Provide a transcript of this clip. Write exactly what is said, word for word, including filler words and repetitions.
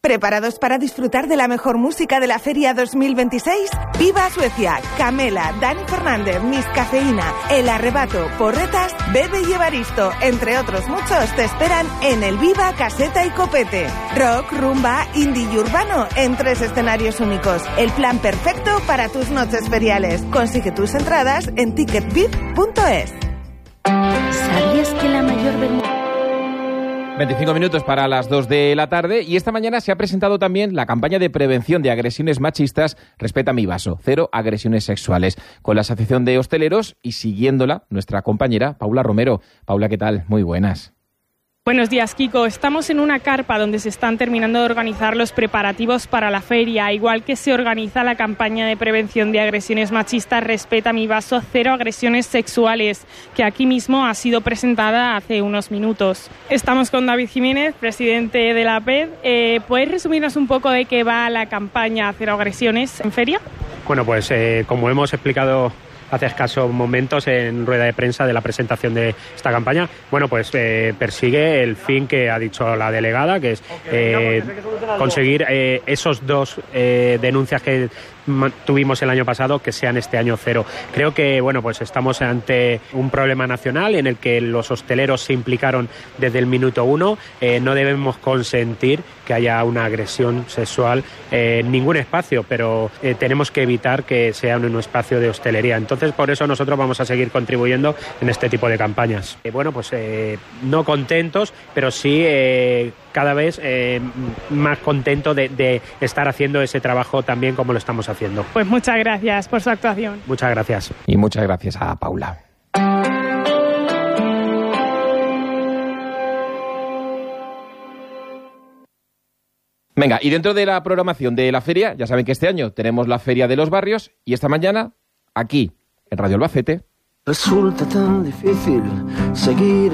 ¿Preparados para disfrutar de la mejor música de la Feria dos mil veintiséis? Viva Suecia, Camela, Dani Fernández, Miss Cafeína, El Arrebato, Porretas, Bebe y Evaristo, entre otros muchos, te esperan en el Viva Caseta y Copete. Rock, rumba, indie y urbano en tres escenarios únicos. El plan perfecto para tus noches feriales. Consigue tus entradas en ticket vip punto es. ¿Sabías que la mayor vergüenza... veinticinco minutos para las dos de la tarde y esta mañana se ha presentado también la campaña de prevención de agresiones machistas Respeta mi vaso, cero agresiones sexuales, con la Asociación de Hosteleros y siguiéndola nuestra compañera Paula Romero. Paula, ¿qué tal? Muy buenas. Buenos días, Kiko. Estamos en una carpa donde se están terminando de organizar los preparativos para la feria, igual que se organiza la campaña de prevención de agresiones machistas Respeta mi vaso, cero agresiones sexuales, que aquí mismo ha sido presentada hace unos minutos. Estamos con David Jiménez, presidente de la P E D. Eh, ¿Puedes resumirnos un poco de qué va la campaña cero agresiones en feria? Bueno, pues eh, como hemos explicado hace escasos momentos en rueda de prensa de la presentación de esta campaña, bueno, pues eh, persigue el fin que ha dicho la delegada, que es eh, conseguir eh, esos dos eh, denuncias que tuvimos el año pasado, que sean este año cero. Creo que, bueno, pues estamos ante un problema nacional en el que los hosteleros se implicaron desde el minuto uno. Eh, no debemos consentir que haya una agresión sexual en ningún espacio, pero eh, tenemos que evitar que sea en un espacio de hostelería. Entonces, por eso nosotros vamos a seguir contribuyendo en este tipo de campañas. Eh, bueno, pues eh, no contentos, pero sí eh, cada vez eh, más contento de, de estar haciendo ese trabajo también como lo estamos haciendo. Pues muchas gracias por su actuación. Muchas gracias. Y muchas gracias a Paula. Venga, y dentro de la programación de la feria, ya saben que este año tenemos la Feria de los Barrios y esta mañana, aquí, en Radio Albacete. Resulta tan difícil seguir